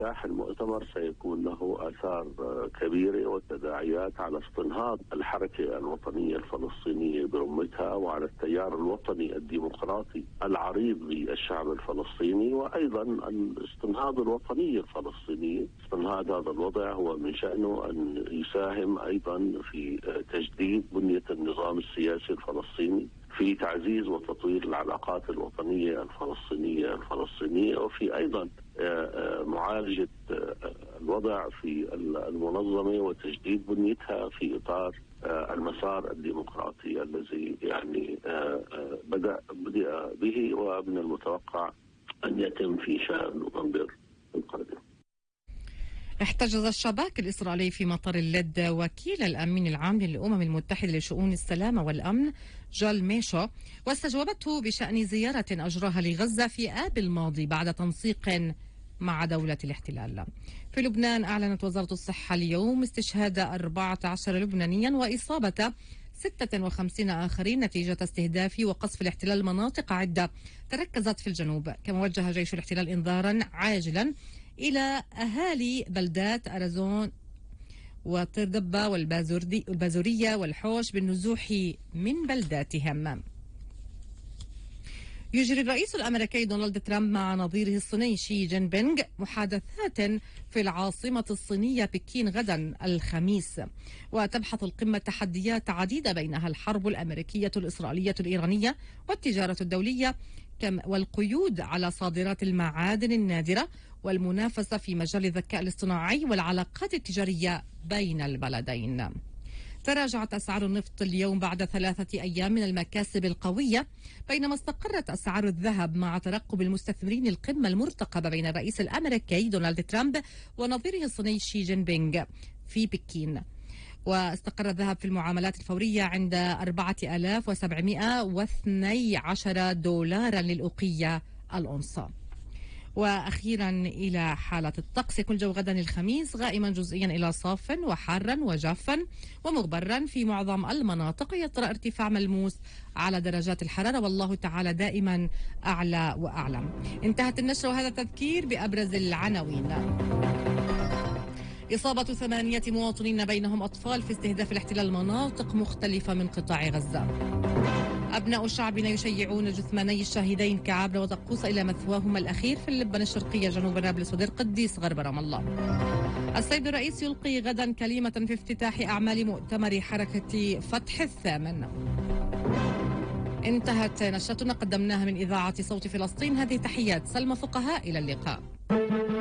افتتاح المؤتمر سيكون له آثار كبيرة وتداعيات على استنهاض الحركة الوطنية الفلسطينية برمتها، وعلى التيار الوطني الديمقراطي العريض بالشعب الفلسطيني، وأيضا الاستنهاض الوطنية الفلسطينية. استنهاض هذا الوضع هو من شأنه أن يساهم أيضا في تجديد بنية النظام السياسي الفلسطيني، في تعزيز وتطوير العلاقات الوطنية الفلسطينية، وفي أيضا معالجة الوضع في المنظمة وتجديد بنيتها في إطار المسار الديمقراطي الذي يعني بدأ به، ومن المتوقع أن يتم في شهر نوفمبر القادم. احتجز الشباك الإسرائيلي في مطار اللد وكيل الأمين العام للأمم المتحدة لشؤون السلامة والأمن جال ميشو، واستجوبته بشأن زيارة أجراها لغزة في آب الماضي بعد تنسيق مع دولة الاحتلال. في لبنان أعلنت وزارة الصحة اليوم استشهاد 14 لبنانيا وإصابة 56 آخرين نتيجة استهداف وقصف الاحتلال مناطق عدة تركزت في الجنوب. كما وجه جيش الاحتلال إنذارا عاجلا إلى أهالي بلدات أرزون وطردبة والبازورية والحوش بالنزوح من بلداتهم. يجري الرئيس الأمريكي دونالد ترامب مع نظيره الصيني شي جين بينغ محادثات في العاصمة الصينية بكين غدا الخميس، وتبحث القمة تحديات عديدة بينها الحرب الأمريكية الإسرائيلية الإيرانية والتجارة الدولية والقيود على صادرات المعادن النادرة والمنافسة في مجال الذكاء الاصطناعي والعلاقات التجارية بين البلدين. تراجعت أسعار النفط اليوم بعد 3 أيام من المكاسب القوية، بينما استقرت أسعار الذهب مع ترقب المستثمرين القمة المرتقبة بين الرئيس الأمريكي دونالد ترامب ونظيره الصيني شي جين بينغ في بكين. واستقر الذهب في المعاملات الفورية عند 4712 دولارا للأوقية الأونصة. وأخيرا إلى حالة الطقس. يكون الجو غدا الخميس غائما جزئيا إلى صاف وحارا وجافا ومغبرا في معظم المناطق، يطرأ ارتفاع ملموس على درجات الحرارة، والله تعالى دائما أعلى وأعلم. انتهت النشرة وهذا تذكير بأبرز العناوين. إصابة 8 مواطنين بينهم أطفال في استهداف الاحتلال مناطق مختلفة من قطاع غزة. أبناء شعبنا يشيعون جثماني الشاهدين كعبر وطقوس إلى مثواهما الأخير في اللبنة الشرقية جنوب نابلس ودير قديس غرب رام الله. السيد الرئيس يلقي غدا كلمة في افتتاح أعمال مؤتمر حركة فتح الثامن. انتهت نشرتنا قدمناها من إذاعة صوت فلسطين. هذه تحيات سلمى فقهاء، إلى اللقاء.